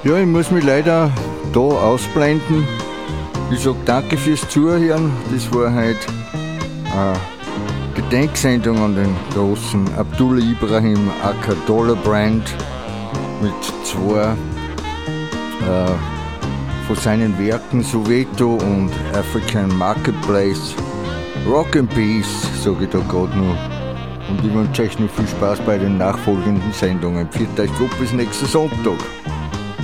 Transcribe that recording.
Ja, ich muss mich leider da ausblenden. Ich sage danke fürs Zuhören. Das war halt eine Gedenksendung an den großen Abdullah Ibrahim aka Dollar Brand mit zwei von seinen Werken Soweto und African Marketplace. Rock and Peace, sage ich da gerade noch. Und ich wünsche euch noch viel Spaß bei den nachfolgenden Sendungen. Pfiat euch gut bis nächsten Sonntag.